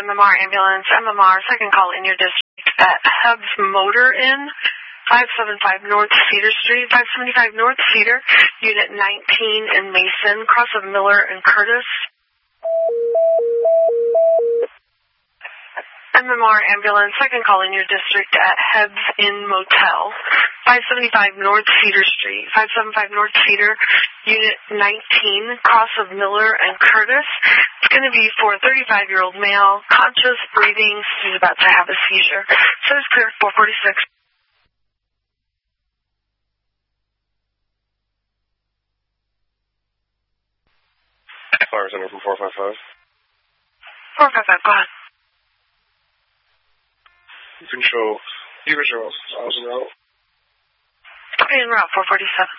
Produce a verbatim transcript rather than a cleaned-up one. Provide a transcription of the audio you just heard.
M M R ambulance, M M R, second call in your district at Hubs Motor Inn, five seventy-five North Cedar Street, five seventy-five North Cedar, Unit nineteen in Mason, cross of Miller and Curtis. M M R ambulance, second call in your district at Hebbs Inn Motel, five seventy-five North Cedar Street, five seventy-five North Cedar, Unit nineteen, cross of Miller and Curtis. It's going to be for a thirty-five-year-old male, conscious, breathing, he's about to have a seizure. So it's clear, four forty-six. Fire Center from four five five. four five five, go ahead. You can show, you can show us en route. Okay, en route, four forty-seven.